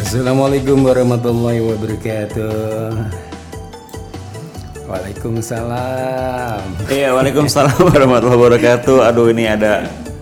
Assalamualaikum warahmatullahi wabarakatuh. Waalaikumsalam. Iya, waalaikumsalam warahmatullahi wabarakatuh. Aduh, ini ada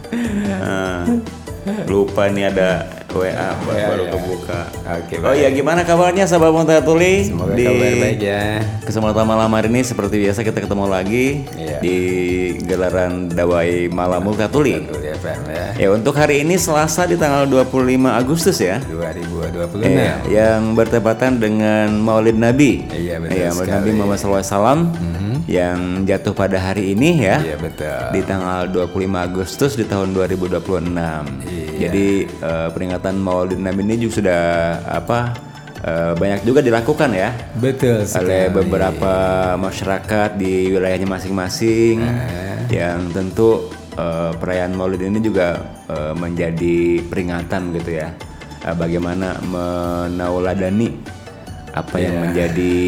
lupa nih ada WA baru kebuka. Oke, oh iya, gimana kabarnya sahabat Montatuli? Semoga kabar baik ya. Kesempatan malam hari ini seperti biasa kita ketemu lagi di gelaran Dawai Malam Multatuli. Ya, untuk hari ini Selasa di tanggal 25 Agustus ya. 2026. Yang bertepatan dengan Maulid Nabi. Iya, betul. Iya, Maulid Nabi Muhammad SAW yang jatuh pada hari ini ya. Iya, betul. Di tanggal 25 Agustus di tahun 2026. Iya. Jadi peringatan Maulid Nabi ini juga sudah banyak juga dilakukan ya. Betul sekali. Oleh beberapa masyarakat di wilayahnya masing-masing. Yang tentu perayaan Maulid ini juga menjadi peringatan gitu ya. Bagaimana menauladani apa yang menjadi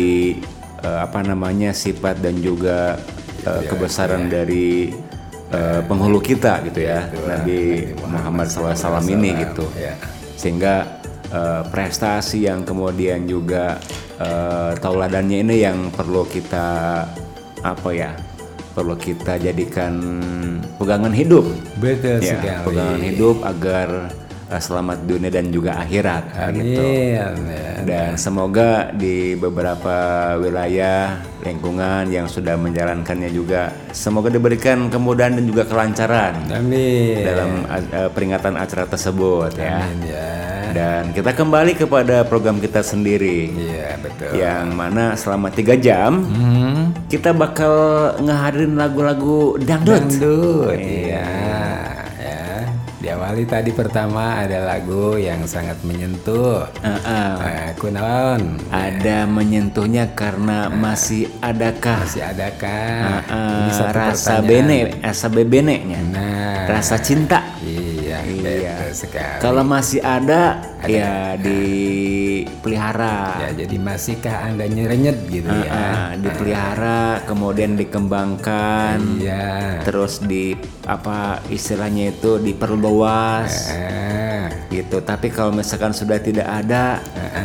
sifat dan juga kebesaran dari penghulu kita gitu ya, Nabi Muhammad SAW ini gitu. Sehingga prestasi yang kemudian juga tauladannya ini yang perlu kita perlu kita jadikan pegangan hidup. Betul ya, sekali. Pegangan hidup agar selamat dunia dan juga akhirat. Amin. Gitu. Dan semoga di beberapa wilayah lingkungan yang sudah menjalankannya juga semoga diberikan kemudahan dan juga kelancaran. Amin. Dalam peringatan acara tersebut. Amin, ya. Dan kita kembali kepada program kita sendiri. Iya, betul. Yang mana selama 3 jam kita bakal ngehadirin lagu-lagu dangdut. Iya. Diawali tadi pertama ada lagu yang sangat menyentuh. Kunaon? Ada menyentuhnya karena masih adakah rasa bebeneknya. Nah, rasa cinta. Iya. Betul sekali. Kalau masih ada ya dipelihara. Ya, jadi masihkah Anda nyerenyet gitu ya? Dipelihara, kemudian dikembangkan. Iya. Terus istilahnya itu diperluas. Gitu. Tapi kalau misalkan sudah tidak ada,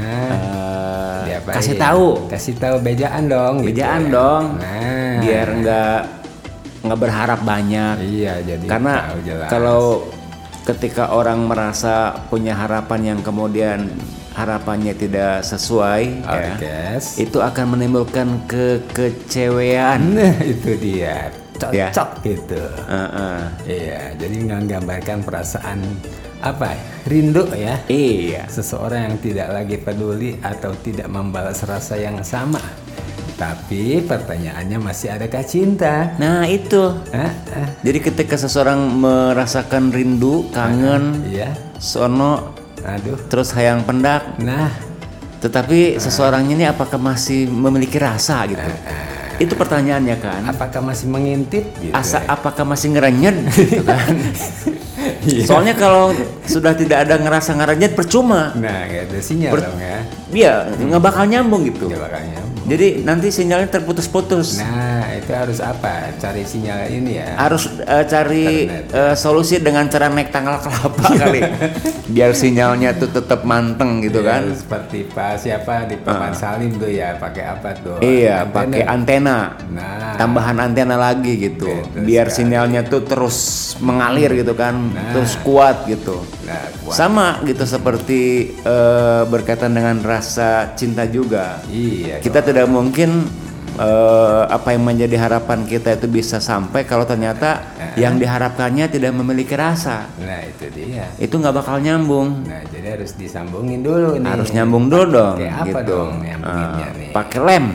kasih tahu bejaan dong. Dong. Biar nggak berharap banyak. Iya, jadi karena kalau ketika orang merasa punya harapan yang kemudian harapannya tidak sesuai, itu akan menimbulkan kekecewaan. Nah, itu dia. Cocok gitu. Iya, jadi menggambarkan perasaan rindu ya. Iya. Seseorang yang tidak lagi peduli atau tidak membalas rasa yang sama. Tapi pertanyaannya masih adakah cinta? Nah itu. Jadi ketika seseorang merasakan rindu, kangen, sono, terus hayang pendak. Nah, tetapi seseorangnya ini apakah masih memiliki rasa gitu? Itu pertanyaannya kan. Apakah masih mengintip? Gitu, apakah masih ngerenyet? Gitu kan? Soalnya kalau sudah tidak ada ngerasa ngerenyet percuma. Nah, gak ada sinyal dong ya. Iya, nggak bakal nyambung gitu. Nggak bakal nyambung. Jadi nanti sinyalnya terputus-putus. Nah, itu harus cari sinyal ini ya. Harus cari solusi dengan cara naik tanggal kelapa kali. Biar sinyalnya tuh tetap manteng gitu kan. Seperti di Paman Salim tuh ya, pakai apa tuh? Iya, pakai antena. Nah, tambahan antena lagi gitu. Biar sinyalnya tuh terus mengalir gitu kan. Terus kuat gitu. kuat. Sama gitu seperti berkaitan dengan rasa cinta juga. Iya. Kita tidak mungkin apa yang menjadi harapan kita itu bisa sampai kalau ternyata yang diharapkannya tidak memiliki rasa. Nah, itu dia. Itu nggak bakal nyambung. Nah, jadi harus disambungin dulu nih. Harus nyambung dulu dong. Pakai apa gitu. dong nyambunginnya nih? Pakai lem.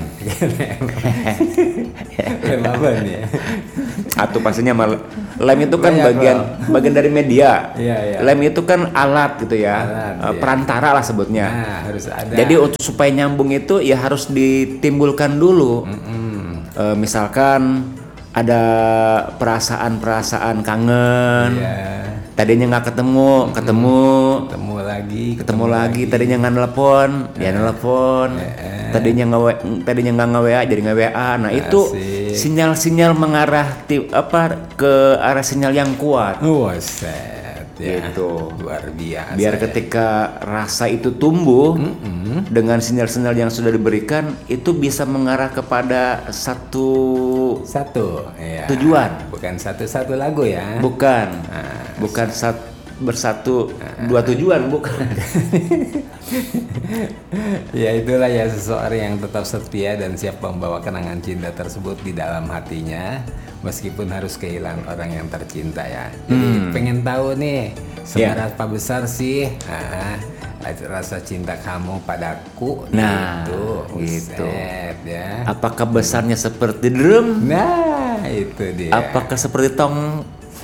Lem apa nih? Atau pastinya lem itu kan bagian dari media. Iya. Lem itu kan alat gitu ya. Perantara lah sebutnya. Nah, harus ada. Jadi untuk supaya nyambung itu ya harus ditimbulkan dulu. Misalkan ada perasaan kangen. Iya. Tadinya nggak ketemu lagi. Tadinya nggak nelpon, ya nelpon. Tadinya nggak nge-WA, jadi nge-WA. Nah, itu sinyal-sinyal mengarah ke arah sinyal yang kuat. Set. gitu. Luar biasa. Biar ketika rasa itu tumbuh dengan sinyal-sinyal yang sudah diberikan itu bisa mengarah kepada satu ya. tujuan. Bukan satu lagu ya. Bukan. Bukan bersatu dua tujuan, bukan. Ya itulah ya, seseorang yang tetap setia dan siap membawa kenangan cinta tersebut di dalam hatinya meskipun harus kehilangan orang yang tercinta ya. Jadi pengen tahu nih seberapa besar sih rasa cinta kamu padaku. Nah, gitu. Ya. Apakah besarnya seperti drum? Nah, itu dia. Apakah seperti tong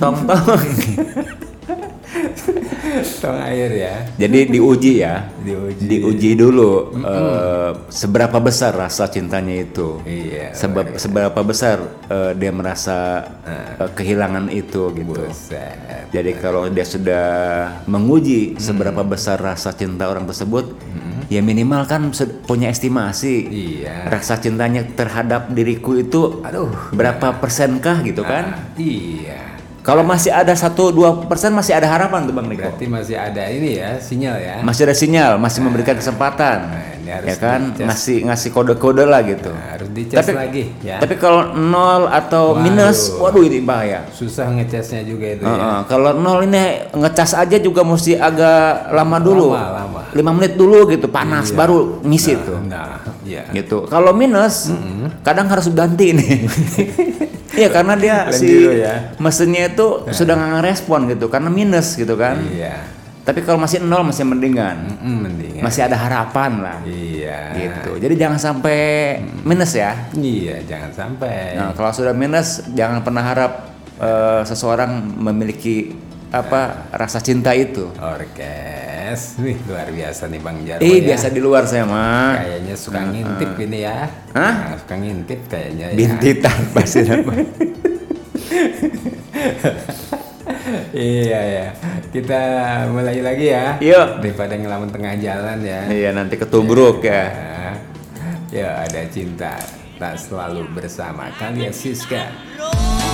tong air ya. Jadi diuji ya. Diuji dulu seberapa besar rasa cintanya itu. Iya. Seberapa besar dia merasa kehilangan itu gitu. Buset. Jadi kalau dia sudah menguji seberapa besar rasa cinta orang tersebut, ya minimal kan punya estimasi. Iya. Rasa cintanya terhadap diriku itu berapa persenkah gitu kan? Iya. Kalau masih ada 1-2% masih ada harapan tuh Bang Niko. Berarti masih ada ini ya, sinyal ya. Masih ada sinyal, masih memberikan kesempatan. Ini harus ya kan, dicas. ngasih kode-kode lah gitu. Harus dicas lagi ya. Tapi kalau 0 atau minus, waduh ini bahaya. Susah ngecasnya juga itu ya. Kalau 0 ini ngecas aja juga mesti agak lama dulu. Lama. 5 menit dulu gitu, panas baru ngisi tuh. Iya. Gitu. Kalau minus, kadang harus ganti nih. Iya, karena dia mesinnya itu sudah nggak ngerespon gitu, karena minus gitu kan. Iya. Tapi kalau masih 0 masih mendingan. Masih ada harapan lah. Iya. Gitu. Jadi jangan sampai minus ya. Iya, jangan sampai. Nah, kalau sudah minus, jangan pernah harap seseorang memiliki rasa cinta itu. Orkes, wih luar biasa nih Bang Jarwo ya. Biasa di luar saya mah. Kayaknya suka ngintip ini ya. Hah? Suka ngintip kayaknya ya. Bintitan pasti dapat. Iya ya. Kita mulai lagi ya. Yuk. Daripada ngelamun tengah jalan ya. Iya, nanti ketubruk ya. Ya, ada cinta tak selalu bersama kalian Siska.